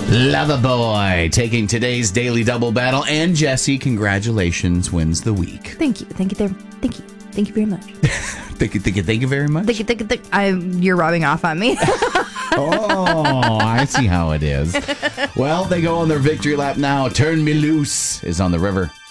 Loverboy taking today's daily double battle. And Jesse, congratulations, wins the week. Thank you. Thank you very much. Thank you very much. You're rubbing off on me. Oh, I see how it is. Well, they go on their victory lap now. Turn Me Loose is on the river.